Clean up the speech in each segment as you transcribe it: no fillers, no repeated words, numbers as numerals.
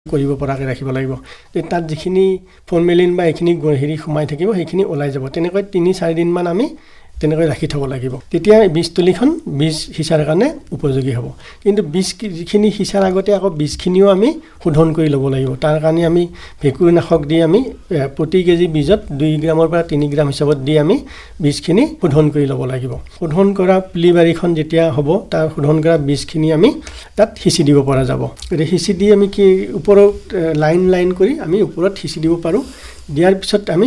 কৰিব পৰাকৈ ৰাখিব লাগিব। তাত যিখিনি ফৰ্মেলিন বা এইখিনি হেৰি সোমাই থাকিব সেইখিনি ওলাই যাব। তেনেকৈ 3-4 দিনমান আমি তেনেকৈ ৰাখি থ'ব লাগিব। তেতিয়া বীজতলীখন বীজ সিঁচাৰ কাৰণে উপযোগী হ'ব। কিন্তু বীজ যিখিনি সিঁচাৰ আগতে আকৌ বীজখিনিও আমি শোধন কৰি ল'ব লাগিব। তাৰ কাৰণে আমি ভেঁকুৰনাশক দি আমি প্ৰতি কেজি বীজত 2 গ্ৰামৰ পৰা 3 গ্ৰাম হিচাপত দি আমি বীজখিনি শোধন কৰি ল'ব লাগিব। শোধন কৰা পুলি বাৰীখন যেতিয়া হ'ব তাৰ শোধন কৰা বীজখিনি আমি তাত সিঁচি দিব পৰা যাব। গতিকে সিঁচি দি আমি কি ওপৰত লাইন কৰি আমি ওপৰত সিঁচি দিব পাৰোঁ। দিয়াৰ পিছত আমি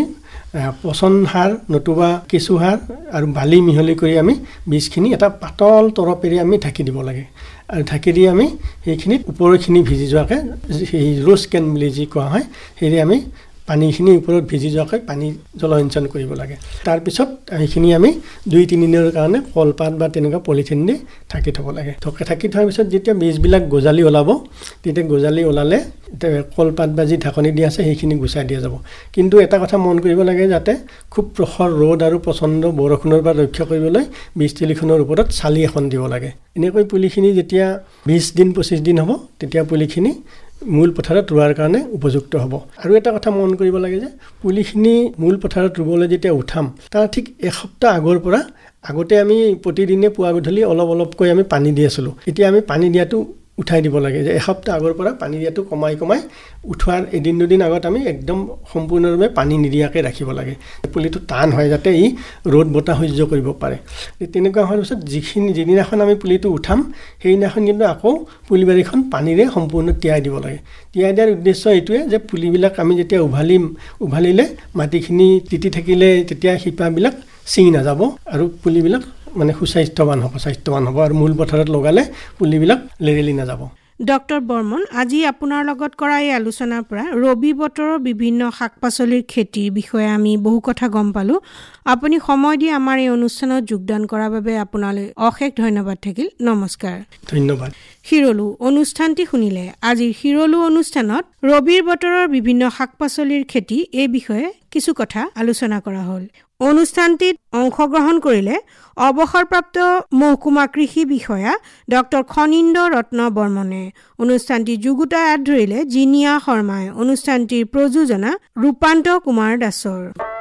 পচন সাৰ নতুবা কেঁচু সাৰ আৰু বালি মিহলি কৰি আমি বীজখিনি এটা পাতল তৰপেৰে আমি ঢাকি দিব লাগে। আৰু ঢাকি দি আমি সেইখিনিত ওপৰখিনি ভিজি যোৱাকৈ সেই ৰ'জ কেন বুলি যি কোৱা হয় সেয়ে আমি পানীখিনি ওপৰত ভিজি যোৱাকৈ পানী জলসিঞ্চন কৰিব লাগে। তাৰপিছত সেইখিনি আমি 2-3 দিনৰ কাৰণে কলপাত বা তেনেকুৱা পলিথিন দি ঢাকি থ'ব লাগে। ঢাকি থোৱাৰ পিছত যেতিয়া বীজবিলাক গজালি ওলাব তেতিয়া গজালি ওলালে কলপাত বা যি ঢাকনি দিয়া আছে সেইখিনি গুচাই দিয়া যাব। কিন্তু এটা কথা মন কৰিব লাগে যাতে খুব প্ৰখৰ ৰ'দ আৰু প্ৰচণ্ড বৰষুণৰ পৰা ৰক্ষা কৰিবলৈ বীজতলীখনৰ ওপৰত চালি এখন দিব লাগে। এনেকৈ পুলিখিনি যেতিয়া 20 দিন 25 দিন হ'ব তেতিয়া পুলিখিনি মূল পথাৰত ৰোৱাৰ কাৰণে উপযুক্ত হ'ব। আৰু এটা কথা মন কৰিব লাগে যে পুলিখিনি মূল পথাৰত ৰুবলৈ যেতিয়া উঠাম তাৰ ঠিক এসপ্তাহ আগৰ পৰা আগতে আমি প্ৰতিদিনে পুৱা গধূলি অলপকৈ আমি পানী দি আছিলোঁ। এতিয়া আমি পানী দিয়াটো উঠাই দিব লাগে যে এসপ্তাহ আগৰ পৰা পানী দিয়াটো কমাই উঠোৱাৰ 1-2 দিন আগত আমি একদম সম্পূৰ্ণৰূপে পানী নিদিয়াকৈ ৰাখিব লাগে। পুলিটো টান হয় যাতে ই ৰ'দ বতাহ সহ্য কৰিব পাৰে। তেনেকুৱা হোৱাৰ পিছত যিদিনাখন আমি পুলিটো উঠাম সেইদিনাখন কিন্তু আকৌ পুলিবাৰীখন পানীৰে সম্পূৰ্ণ তিয়াই দিব লাগে। তিয়াই দিয়াৰ উদ্দেশ্য এইটোৱে যে পুলিবিলাক আমি যেতিয়া উভালিলে মাটিখিনি তিতি থাকিলে তেতিয়া শিপাবিলাক ছিঙি নাযাব আৰু পুলিবিলাক মানে স্বাস্থ্যৱান হ'ব আৰু মূল পথাৰত লগালে পুলিবিলাক লেৰেলি নাযাব। ডক্টৰ বৰ্মন, আজি আপোনাৰ লগত কৰা এই আলোচনাৰ পৰা ৰবি বতৰৰ বিভিন্ন শাক পাচলিৰ খেতিৰ বিষয়ে আমি বহু কথা গম পালোঁ। আপুনি সময় দি আমাৰ এই অনুষ্ঠানত যোগদান কৰাৰ বাবে আপোনালৈ অশেষ ধন্যবাদ থাকিল। নমস্কাৰ। ধন্যবাদ। শিৰলু অনুষ্ঠানটি শুনিলে। আজিৰ শিৰলু অনুষ্ঠানত ৰবিৰ বতৰৰ বিভিন্ন শাক পাচলিৰ খেতি এই বিষয়ে কিছু কথা আলোচনা কৰা হ'ল। অনুষ্ঠানটিত অংশগ্ৰহণ কৰিলে অৱসৰপ্ৰাপ্ত মহকুমা কৃষি বিষয়া ডক্টৰ খনিন্দ ৰত্ন বৰ্মনে। অনুষ্ঠানটি যুগুতাই ধৰিলে জিনিয়া শৰ্মাই। অনুষ্ঠানটিৰ প্ৰযোজনা ৰূপান্ত কুমাৰ দাসৰ।